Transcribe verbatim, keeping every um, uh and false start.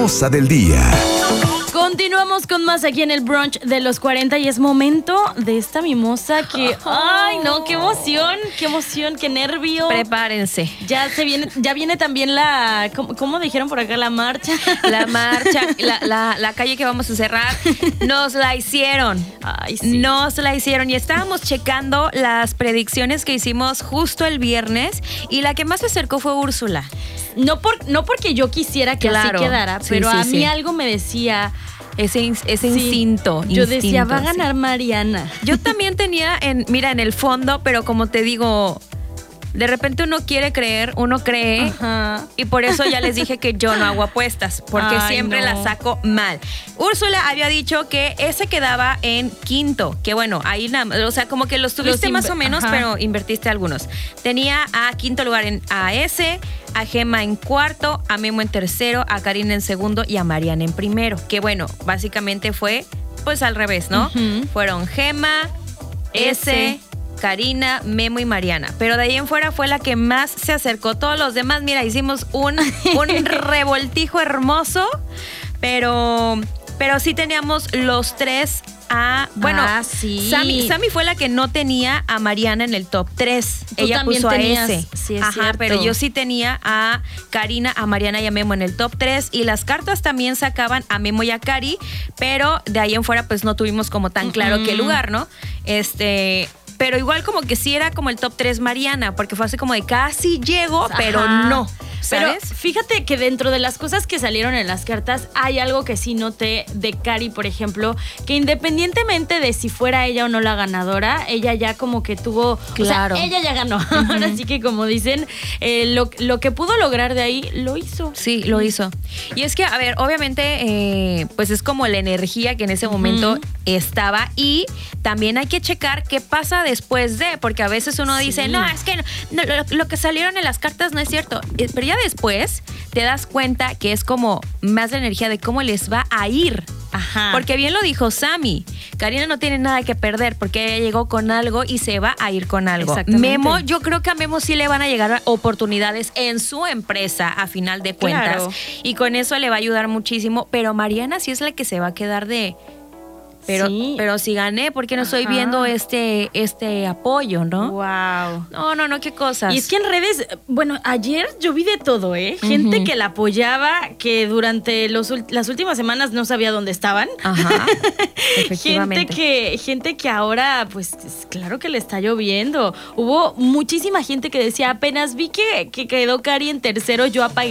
mimosa del día. Continuamos con más aquí en el brunch de los cuarenta y es momento de esta mimosa que... ¡Ay, no! ¡Qué emoción! ¡Qué emoción! ¡Qué nervio! Prepárense. Ya se viene, ya viene también la... ¿Cómo, cómo dijeron por acá? La marcha. La marcha, la, la, la calle que vamos a cerrar. Nos la hicieron. Ay, sí. Nos la hicieron. Y estábamos checando las predicciones que hicimos justo el viernes. Y la que más se acercó fue Úrsula. No, por, no porque yo quisiera que Claro. así quedara, Sí, pero sí, a mí sí. algo me decía... Ese, ese Sí. instinto. Yo decía, instinto, va a ganar sí. Mariana. Yo también tenía, en, mira, en el fondo, pero como te digo, de repente uno quiere creer, uno cree. Ajá. Y por eso ya les dije que yo no hago apuestas, porque Ay, siempre no. la saco mal. Úrsula había dicho que ese quedaba en quinto, que bueno, ahí nada más, o sea, como que los tuviste Los más inver- o menos, ajá. pero invertiste algunos. Tenía a quinto lugar en a ese, a Gema en cuarto, a Memo en tercero, a Karina en segundo y a Mariana en primero. Que bueno, básicamente fue pues al revés, ¿no? Ujú. Fueron Gema, ese, Karina, Memo y Mariana. Pero de ahí en fuera fue la que más se acercó. Todos los demás, mira, hicimos un, un revoltijo hermoso, pero, pero sí teníamos los tres a... Bueno, Ah, sí. Sammy, Sammy fue la que no tenía a Mariana en el top tres. Tú Ella también puso tenías, a ese. sí, es Ajá, cierto. pero yo sí tenía a Karina, a Mariana y a Memo en el top tres. Y las cartas también sacaban a Memo y a Cari, pero de ahí en fuera pues no tuvimos como tan claro Ujú. qué lugar, ¿no? Este... Pero igual como que sí era como el top tres Mariana, porque fue así como de casi llego, pero Ajá. no, Pero ¿sabes? fíjate que dentro de las cosas que salieron en las cartas hay algo que sí noté de Cari, por ejemplo, que independientemente de si fuera ella o no la ganadora, ella ya como que tuvo, Claro. o sea, ella ya ganó. Ahora sí que como dicen, eh, lo, lo que pudo lograr de ahí lo hizo. Sí, lo hizo. Y es que, a ver, obviamente, eh, pues es como la energía que en ese momento estaba y también hay que checar qué pasa después de, porque a veces uno Sí. dice, no, es que no, no, lo, lo que salieron en las cartas no es cierto. Eh, Pero ya después te das cuenta que es como más la energía de cómo les va a ir. Ajá. Porque bien lo dijo Sammy, Karina no tiene nada que perder porque ella llegó con algo y se va a ir con algo. Exactamente. Memo, yo creo que a Memo sí le van a llegar oportunidades en su empresa a final de cuentas. Claro. Y con eso le va a ayudar muchísimo. Pero Mariana sí es la que se va a quedar de... Pero, Sí. pero si gané, ¿por qué no estoy Ajá. viendo este, este apoyo, no? Wow. No, no, no, qué cosas. Y es que en redes, bueno, ayer yo vi de todo, ¿eh? Gente Ujú. que la apoyaba, que durante los, ul- las últimas semanas no sabía dónde estaban. Ajá, Gente efectivamente. que, gente que ahora, pues, es claro que le está lloviendo. Hubo muchísima gente que decía, apenas vi que, que quedó Cari en tercero, yo apagué